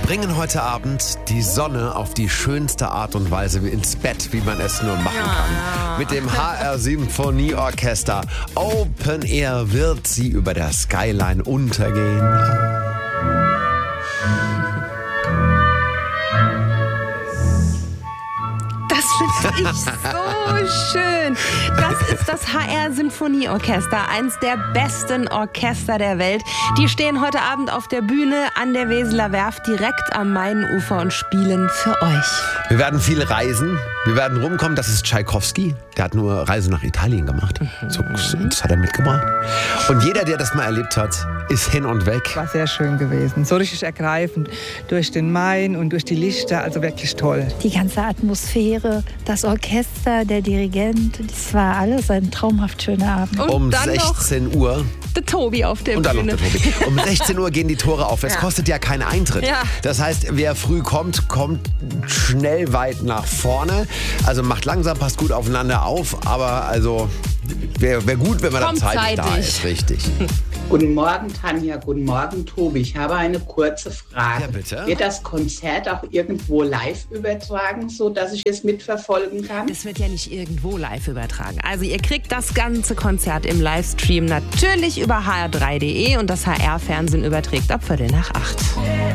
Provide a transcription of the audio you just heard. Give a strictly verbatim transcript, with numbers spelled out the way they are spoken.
bringen heute Abend die Sonne auf die schönste Art und Weise ins Bett, wie man es nur machen kann. Mit dem H R Symphonieorchester. Open Air wird sie über der Skyline untergehen. Das finde ich so schön. Das ist das H R Symphonieorchester, eins der besten Orchester der Welt. Die stehen heute Abend auf der Bühne an der Weseler Werft direkt am Mainufer und spielen für euch. Wir werden viel reisen, wir werden rumkommen. Das ist Tschaikowski, der hat nur Reise nach Italien gemacht. Mhm. So, das hat er mitgebracht. Und jeder, der das mal erlebt hat, ist hin und weg. War sehr schön gewesen, so richtig ergreifend. Durch den Main und durch die Lichter, also wirklich toll. Die ganze Atmosphäre, das Orchester, der Dirigent, das war alles ein traumhaft schöner Abend. Und Um dann sechzehn Uhr. Der Tobi auf der Und dann noch Bühne. der Tobi. Um sechzehn Uhr gehen die Tore auf. Es Ja. kostet ja keinen Eintritt. Ja. Das heißt, wer früh kommt, kommt schnell weit nach vorne. Also macht langsam, passt gut aufeinander auf. Aber also wäre wär gut, wenn man Kommt da zeitig da zeitig. ist. Richtig. Guten Morgen, Tanja. Guten Morgen, Tobi. Ich habe eine kurze Frage. Ja, bitte. Wird das Konzert auch irgendwo live übertragen, so dass ich es mitverfolgen kann? Das wird ja nicht irgendwo live übertragen. Also ihr kriegt das ganze Konzert im Livestream natürlich über H R drei punkt de und das H R-Fernsehen überträgt ab Viertel nach acht.